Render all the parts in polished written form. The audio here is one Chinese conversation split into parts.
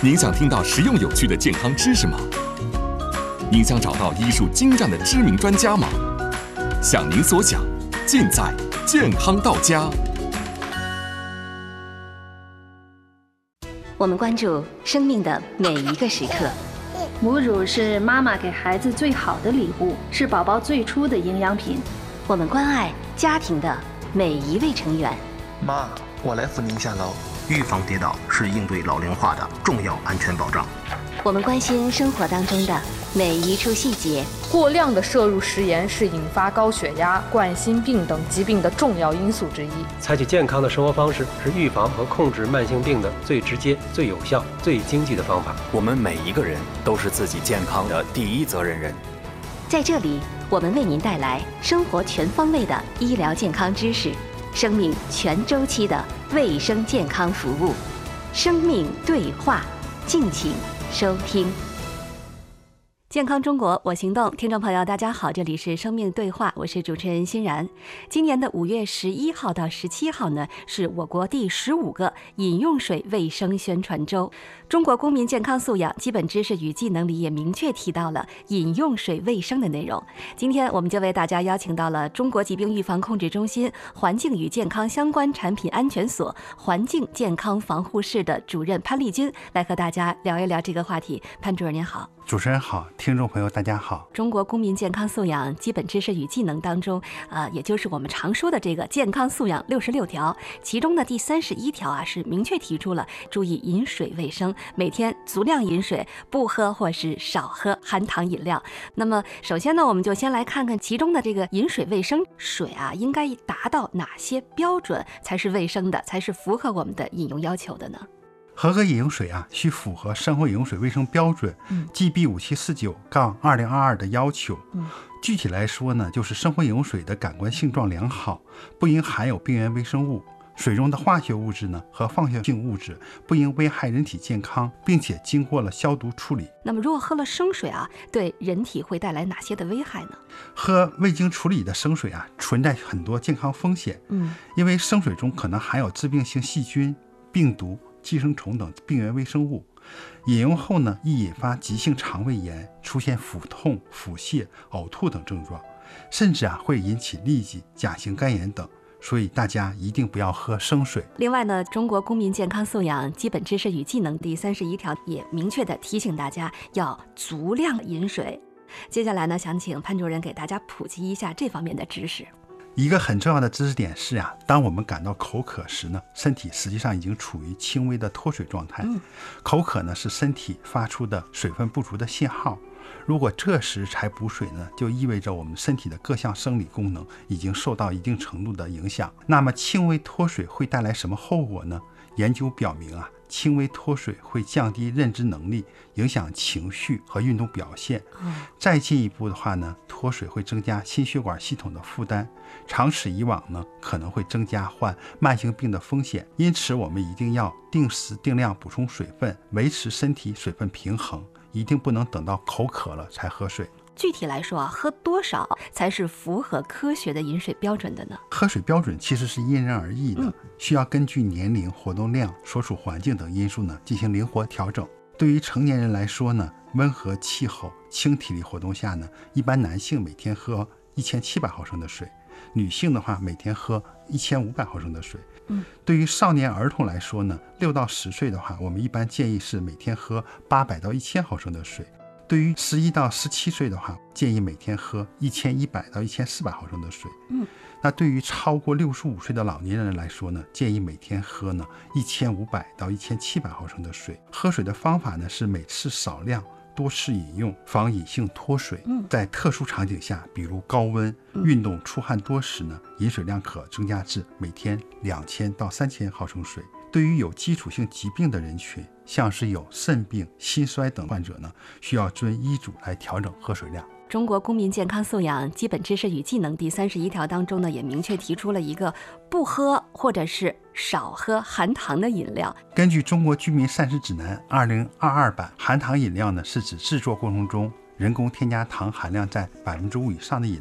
您想听到实用有趣的健康知识吗？您想找到医术精湛的知名专家吗？想您所想，尽在健康到家。 我们关注生命的每一个时刻。 母乳是妈妈给孩子最好的礼物，是宝宝最初的营养品。 我们关爱家庭的每一位成员。 妈，我来扶您下楼。预防跌倒是应对老龄化的重要安全保障。 我们关心生活当中的每一处细节。 过量的摄入食盐是引发高血压、冠心病等疾病的重要因素之一。 采取健康的生活方式是预防和控制慢性病的最直接、最有效、最经济的方法。 我们每一个人都是自己健康的第一责任人。 在这里，我们为您带来生活全方位的医疗健康知识，生命全周期的卫生健康服务。生命对话，敬请收听。健康中国我行动，听众朋友大家好，这里是生命对话，我是主持人欣然。今年的5月11号到17号呢，是我国第15个饮用水卫生宣传周。中国公民健康素养基本知识与技能里也明确提到了饮用水卫生的内容。今天我们就为大家邀请到了中国疾病预防控制中心环境与健康相关产品安全所环境健康防护室的主任潘丽君来和大家聊一聊这个话题。潘主任您好。 主持人好，听众朋友大家好。 中国公民健康素养基本知识与技能当中，也就是我们常说的这个健康素养66条，其中的第31条啊，是明确提出了注意饮水卫生，每天足量饮水，不喝或是少喝含糖饮料。那么首先呢，我们就先来看看其中的这个饮水卫生，水啊应该达到哪些标准才是卫生的，才是符合我们的饮用要求的呢？ 合格饮用水啊，需符合生活饮用水卫生标准GB 5749-2022的要求。具体来说呢，就是生活饮用水的感官性状良好，不应含有病原微生物，水中的化学物质呢和放射性物质不应危害人体健康，并且经过了消毒处理。 那么如果喝了生水啊，对人体会带来哪些的危害呢？ 喝未经处理的生水啊，存在很多健康风险。因为生水中可能含有致病性细菌、病毒、寄生虫等病原微生物，饮用后呢，易引发急性肠胃炎，出现腹痛、腹泻、呕吐等症状，甚至会引起痢疾、甲型肝炎等。所以大家一定不要喝生水。 另外呢，中国公民健康素养基本知识与技能第31条也明确地提醒大家要足量饮水。接下来呢，想请潘主任给大家普及一下这方面的知识。 一个很重要的知识点是当我们感到口渴时呢，身体实际上已经处于轻微的脱水状态。口渴呢是身体发出的水分不足的信号。如果这时才补水呢，就意味着我们身体的各项生理功能已经受到一定程度的影响。那么轻微脱水会带来什么后果呢？研究表明轻微脱水会降低认知能力，影响情绪和运动表现。再进一步的话呢，脱水会增加心血管系统的负担，长此以往呢，可能会增加患慢性病的风险。因此我们一定要定时定量补充水分，维持身体水分平衡，一定不能等到口渴了才喝水。 具体来说喝多少才是符合科学的饮水标准的呢？ 喝水标准其实是因人而异的，需要根据年龄、活动量、所处环境等因素呢进行灵活调整。对于成年人来说呢，温和气候、轻体力活动下呢，一般男性每天喝1700毫升的水，女性的话每天喝1500毫升的水。对于少年儿童来说呢，6到10岁的话，我们一般建议是每天喝800到1000毫升的水。对于11到17岁的话，建议每天喝1100到1400毫升的水。那对于超过65岁的老年人来说呢，建议每天喝呢1500到1700毫升的水。喝水的方法呢是每次少量，多次饮用，防隐性脱水。在特殊场景下，比如高温、运动、出汗多时呢，饮水量可增加至每天2000到3000毫升水。对于有基础性疾病的人群，像是有肾病、心衰等患者呢，需要遵医嘱来调整喝水量。 中国公民健康素养基本知识与技能第31条当中呢，也明确提出了一个不喝或者是少喝含糖的饮料。 根据中国居民膳食指南2022版，含糖饮料呢是指制作过程中人工添加糖含量在5%以上的饮料，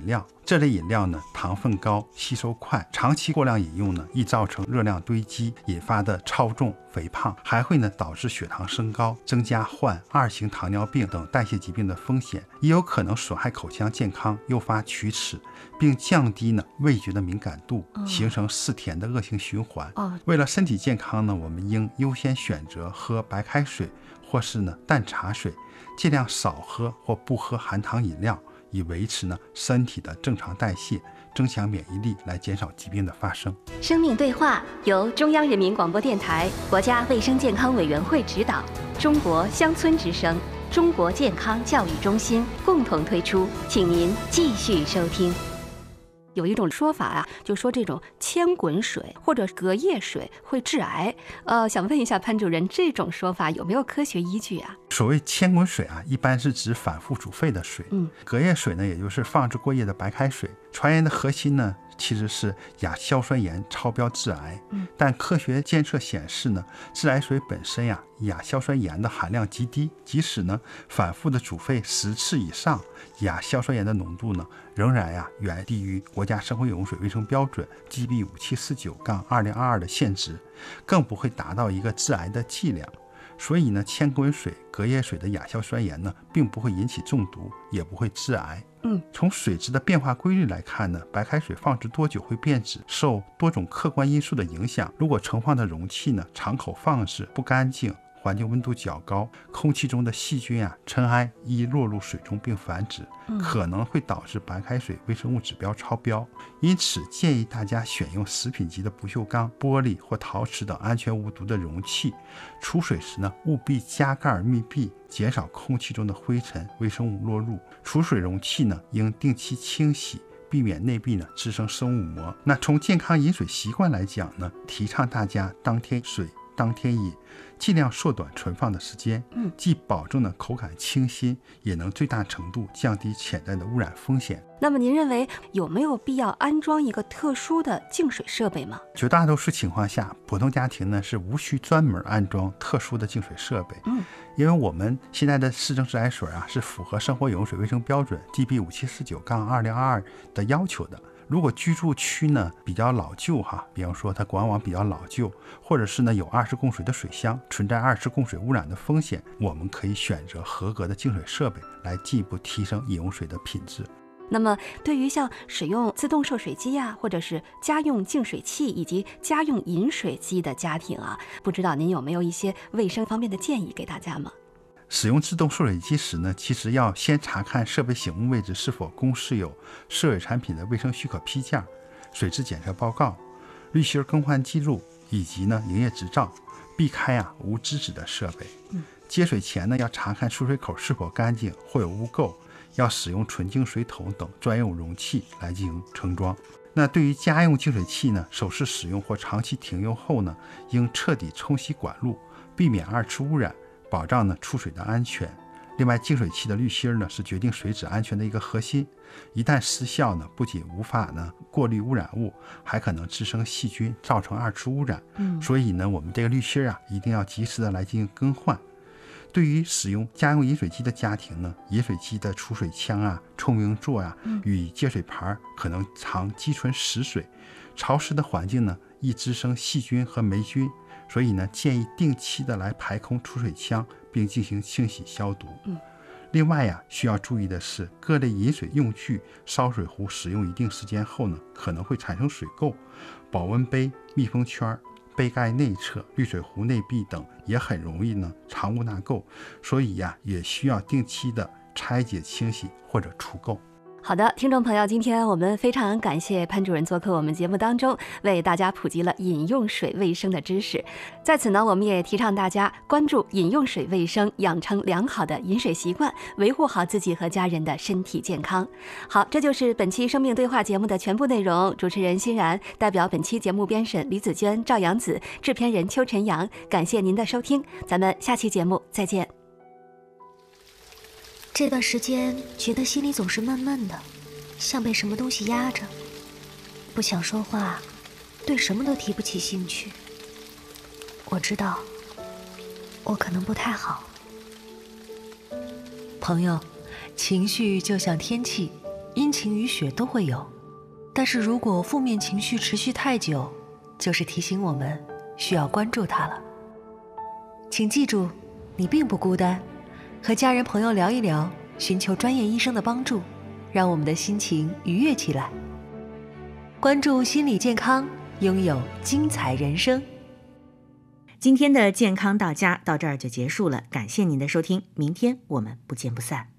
这类饮料呢，糖分高，吸收快，长期过量饮用呢，易造成热量堆积引发的超重、肥胖，还会呢导致血糖升高，增加患2型糖尿病等代谢疾病的风险，也有可能损害口腔健康，诱发龋齿，并降低呢味觉的敏感度，形成嗜甜的恶性循环。为了身体健康呢，我们应优先选择喝白开水或是呢淡茶水，尽量少喝或不喝含糖饮料，以维持呢身体的正常代谢，增强免疫力，来减少疾病的发生。 生命对话由中央人民广播电台、国家卫生健康委员会指导，中国乡村之声、中国健康教育中心共同推出，请您继续收听。有一种说法啊，就说这种千滚水或者隔夜水会致癌。想问一下潘主任，这种说法有没有科学依据啊？ 所谓千滚水啊，一般是指反复煮沸的水。隔夜水呢，也就是放置过夜的白开水。传言的核心呢，其实是亚硝酸盐超标致癌。但科学监测显示呢，自来水本身呀，亚硝酸盐的含量极低，即使呢反复的煮沸10次以上，亚硝酸盐的浓度呢仍然远低于国家生活饮用水卫生标准 GB 5749-2022的限值，更不会达到一个致癌的剂量。所以呢，千滚水、隔夜水的亚硝酸盐呢，并不会引起中毒，也不会致癌。从水质的变化规律来看呢，白开水放置多久会变质，受多种客观因素的影响。如果盛放的容器呢，敞口放置不干净，环境温度较高，空气中的细菌尘埃易落入水中并繁殖，可能会导致白开水微生物指标超标。因此建议大家选用食品级的不锈钢、玻璃或陶瓷等安全无毒的容器。储水时呢，务必加盖密闭，减少空气中的灰尘、微生物落入。储水容器呢，应定期清洗，避免内壁呢滋生生物膜。那从健康饮水习惯来讲呢，提倡大家当天水当天饮，尽量缩短存放的时间，既保证了口感清新，也能最大程度降低潜在的污染风险。 那么您认为有没有必要安装一个特殊的净水设备吗？ 绝大多数情况下，普通家庭呢是无需专门安装特殊的净水设备，因为我们现在的市政自来水是符合生活饮用水卫生标准 GB 5749-2022的要求的。如果居住区呢比较老旧比方说它管网比较老旧，或者是呢有2次供水的水箱，存在2次供水污染的风险，我们可以选择合格的净水设备来进一步提升饮用水的品质。 那么对于像使用自动售水机或者是家用净水器以及家用饮水机的家庭不知道您有没有一些卫生方面的建议给大家吗？ 使用自动售水机时呢，其实要先查看设备醒目位置是否公示有涉水产品的卫生许可批件、水质检测报告、滤芯更换记录以及呢营业执照，避开无资质的设备。接水前呢，要查看出水口是否干净或有污垢，要使用纯净水桶等专用容器来进行盛装。那对于家用净水器呢，首次使用或长期停用后呢，应彻底冲洗管路，避免2次污染，保障呢出水的安全。另外，净水器的滤芯呢是决定水质安全的一个核心，一旦失效呢，不仅无法呢过滤污染物，还可能滋生细菌，造成2次污染。所以呢，我们这个滤芯一定要及时的来进行更换。对于使用家用饮水机的家庭呢，饮水机的储水枪冲明座与接水盘可能藏积存死水，潮湿的环境呢易滋生细菌和霉菌，所以呢建议定期的来排空储水枪，并进行清洗消毒。另外需要注意的是，各类饮水用具、烧水壶使用一定时间后呢，可能会产生水垢，保温杯、密封圈、杯盖内侧、滤水壶内壁等也很容易呢藏污纳垢，所以也需要定期的拆解清洗或者除垢。 好的，听众朋友，今天我们非常感谢潘主任做客我们节目当中，为大家普及了饮用水卫生的知识。在此呢，我们也提倡大家关注饮用水卫生，养成良好的饮水习惯，维护好自己和家人的身体健康。好，这就是本期生命对话节目的全部内容。主持人欣然，代表本期节目编审李子娟、赵阳子，制片人邱晨阳，感谢您的收听，咱们下期节目再见。 这段时间觉得心里总是闷闷的，像被什么东西压着，不想说话，对什么都提不起兴趣。我知道我可能不太好。 朋友，情绪就像天气， 阴晴雨雪都会有，但是如果负面情绪持续太久，就是提醒我们需要关注它了。请记住，你并不孤单，和家人朋友聊一聊，寻求专业医生的帮助，让我们的心情愉悦起来。关注心理健康，拥有精彩人生。 今天的健康到家到这儿就结束了，感谢您的收听，明天我们不见不散。